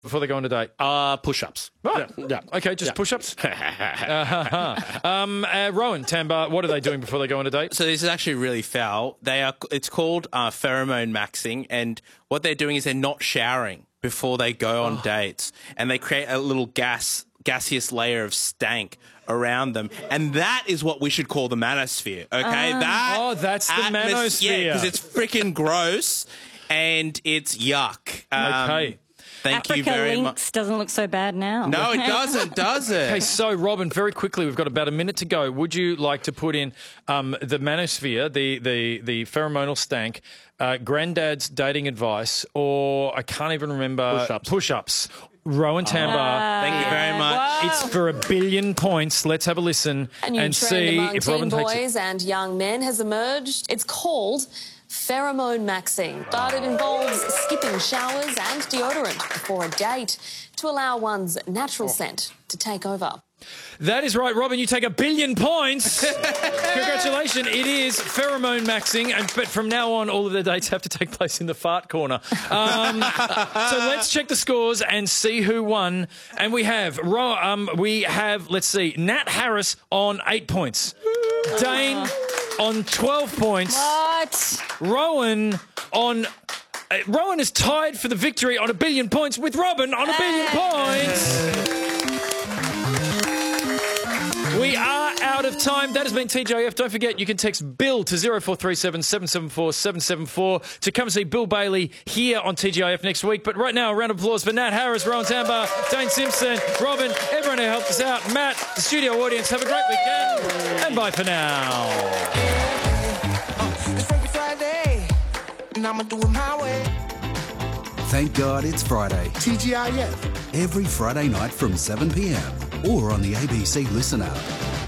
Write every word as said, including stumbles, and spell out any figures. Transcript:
before they go on a date? Uh, push-ups. Right. Yeah. yeah. Okay, just Yeah. push-ups? uh, um, uh, Rowan, Tamba, what are they doing before they go on a date? So this is actually really foul. They are. It's called uh, pheromone maxing, and what they're doing is they're not showering before they go on Oh. dates, and they create a little gas, gaseous layer of stank around them, and that is what we should call the manosphere. Okay, that. Oh, that's the atmos- manosphere. Yeah, because it's freaking gross and it's yuck. Um, Okay. Thank Africa you very much. Lynx doesn't look so bad now. No, it doesn't, does it? Okay, so Robin, very quickly, we've got about a minute to go. Would you like to put in um, the manosphere, the the the pheromonal stank, uh, granddad's dating advice, or I can't even remember Push-ups. Push-ups. Rowan Tamba. Thank you very much. It's for a billion points. Let's have a listen A new and trend see among if teen Robin takes it. boys and young men has emerged. It's called pheromone maxing, but it involves skipping showers and deodorant before a date to allow one's natural scent to take over. That is right, Robin. You take a billion points. Congratulations. It is pheromone maxing, and but from now on, all of the dates have to take place in the fart corner. Um, so let's check the scores and see who won. And we have, Ro- um, we have, let's see, Nat Harris on eight points, Dane on twelve points, What? Rowan on. Uh, Rowan is tied for the victory on a billion points with Robin on a billion points. We are out of time. That has been T J F. Don't forget, you can text Bill to zero four three seven, seven seven four, seven seven four to come see Bill Bailey here on T G I F next week. But right now, a round of applause for Nat Harris, Rowan Tamba, Dane Simpson, Robin, everyone who helped us out, Matt, the studio audience. Have a great weekend, and bye for now. It's Freaky Friday, and I'ma do it my way. Thank God it's Friday. T G I F. Every Friday night from seven p m or on the A B C Listen app.